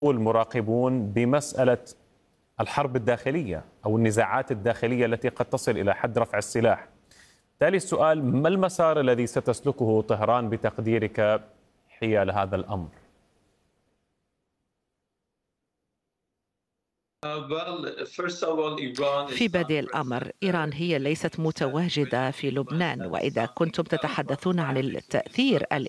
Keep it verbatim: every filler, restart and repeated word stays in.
المراقبون بمسألة الحرب الداخلية أو النزاعات الداخلية التي قد تصل إلى حد رفع السلاح. تالي السؤال: ما المسار الذي ستسلكه طهران بتقديرك حيال هذا الأمر؟ في بادئ الأمر إيران هي ليست متواجدة في لبنان، وإذا كنتم تتحدثون عن التأثير